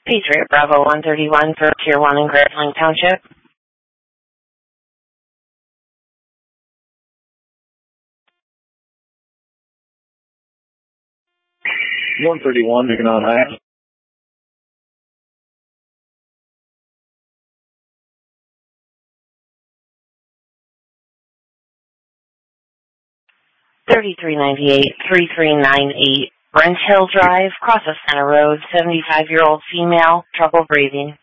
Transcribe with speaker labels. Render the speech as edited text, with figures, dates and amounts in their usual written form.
Speaker 1: Patriot Bravo 131 for Tier 1 in Grambling Township.
Speaker 2: $131, making on high.
Speaker 1: $33.98, 3398, Brent Hill Drive, Cross of Center Road, 75-year-old female, trouble breathing.